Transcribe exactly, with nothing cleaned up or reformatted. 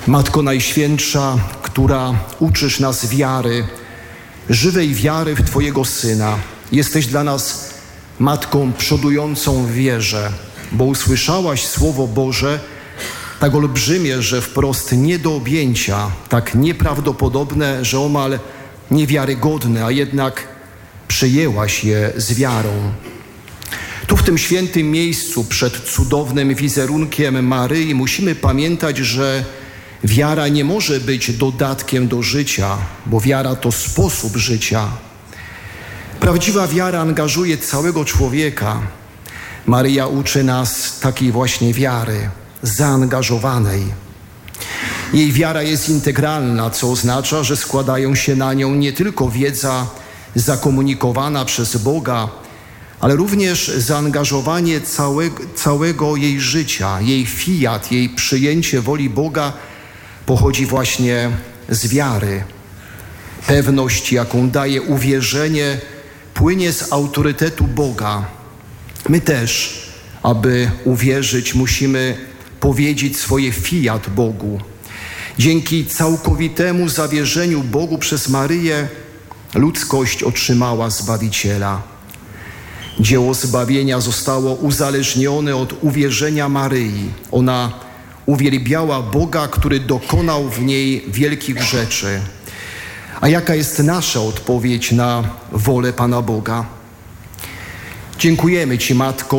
Matko Najświętsza, która uczysz nas wiary, żywej wiary w Twojego Syna. Jesteś dla nas Matką przodującą w wierze, bo usłyszałaś Słowo Boże tak olbrzymie, że wprost nie do objęcia, tak nieprawdopodobne, że omal niewiarygodne, a jednak przyjęłaś je z wiarą. Tu w tym świętym miejscu przed cudownym wizerunkiem Maryi musimy pamiętać, że wiara nie może być dodatkiem do życia, bo wiara to sposób życia. Prawdziwa wiara angażuje całego człowieka. Maryja uczy nas takiej właśnie wiary, zaangażowanej. Jej wiara jest integralna, co oznacza, że składają się na nią nie tylko wiedza zakomunikowana przez Boga, ale również zaangażowanie całego, całego jej życia, jej fiat, jej przyjęcie woli Boga pochodzi właśnie z wiary. Pewność, jaką daje uwierzenie, płynie z autorytetu Boga. My też, aby uwierzyć, musimy powiedzieć swoje fiat Bogu. Dzięki całkowitemu zawierzeniu Bogu przez Maryję ludzkość otrzymała Zbawiciela. Dzieło zbawienia zostało uzależnione od uwierzenia Maryi. Ona uwielbiała Boga, który dokonał w niej wielkich rzeczy. A jaka jest nasza odpowiedź na wolę Pana Boga? Dziękujemy Ci, Matko,